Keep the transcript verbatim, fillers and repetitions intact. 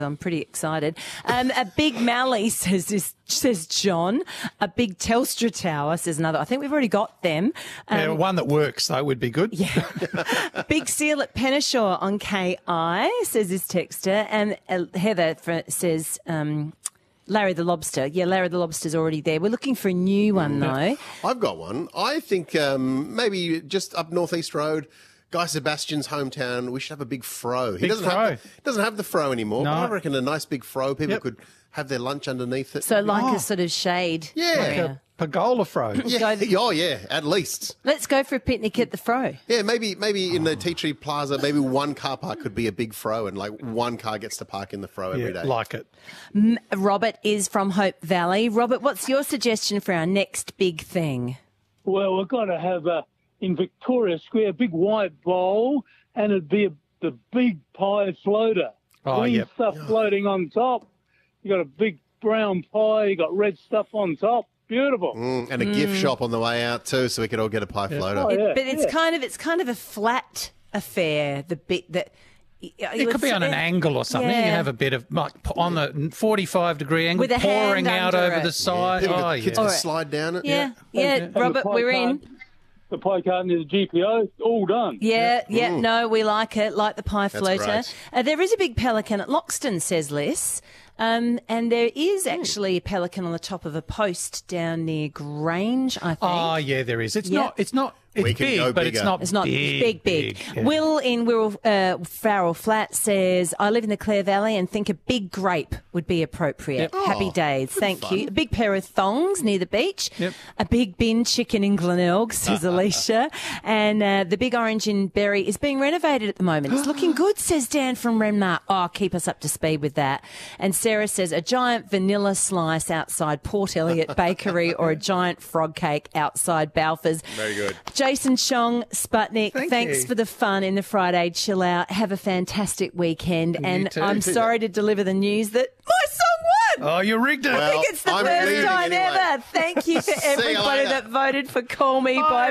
I'm pretty excited. Um, a big Mallee, says this, says John. A big Telstra tower, says another. I think we've already got them. Um, yeah, one that works, though, would be good. Yeah. Big seal at Penneshaw on K I, says this texter. And uh, Heather for, says... Um, Larry the Lobster. Yeah, Larry the Lobster's already there. We're looking for a new one, though. I've got one. I think um, maybe just up Northeast Road, Guy Sebastian's hometown, we should have a big fro. He Big doesn't fro. have the, doesn't have the fro anymore, No. but I reckon a nice big fro. People Yep. could have their lunch underneath it. So like Oh. a sort of shade Yeah. area. Pergola fro. yeah. Go- Oh, yeah, at least. Let's go for a picnic at the Fro. Yeah, maybe maybe in the Tea Tree Plaza, maybe one car park could be a big fro and like one car gets to park in the fro every Yeah, day. like it. Robert is from Hope Valley. Robert, what's your suggestion for our next big thing? Well, we've got to have a, in Victoria Square, a big white bowl, and it'd be a, the big pie floater. Oh, Green yep. stuff floating on top. You got a big brown pie. You got red stuff on top. Beautiful. Mm, and a gift shop on the way out too, so we could all get a pie floater. Oh, It- yeah, but it's yeah. kind of it's kind of a flat affair. The bit that It could be on an angle or something. You Yeah. can have a bit of, like, p- on the forty-five degree angle, With a pouring hand out under over it. the side. People, oh, kids yeah. can slide down it. Yeah, yeah, And the Robert, pie we're in. cart- The pie cart and the G P O, all done. Yeah, yeah, no, we like it, like the pie floater. great. Uh, there is a big pelican at Loxton, says Liz. Um, and there is actually a pelican on the top of a post down near Grange, I think. Oh, yeah, there is. It's Yeah. not, it's not, it's We can big, go but it's bigger. not It's not big, big, big. yeah. Will in Wirral, uh, Farrell Flat says, I live in the Clare Valley and think a big grape would be appropriate. Yep. Happy Oh, days. good Thank fun. you. A big pair of thongs near the beach. Yep. A big bin chicken in Glenelg, says Alicia. And uh, the big orange in Berry is being renovated at the moment. It's looking good, says Dan from Renmar. Oh, keep us up to speed with that. And Sarah says, a giant vanilla slice outside Port Elliot Bakery or a giant frog cake outside Balfour's. Very good. Jason Chong, Sputnik, Thank thanks you. for the fun in the Friday Chill Out. Have a fantastic weekend. and too. I'm sorry to deliver the news that my song won. Oh, you rigged it. I Well, think it's the I'm first leaving time anyway. ever. Thank you for See you everybody later. that voted for Call Me by